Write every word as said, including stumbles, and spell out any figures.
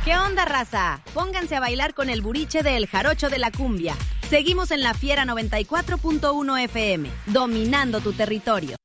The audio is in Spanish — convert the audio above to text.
¿Qué onda, raza? Pónganse a bailar con el buriche de El Jarocho de la Cumbia. Seguimos en La Fiera noventa y cuatro punto uno F M, dominando tu territorio.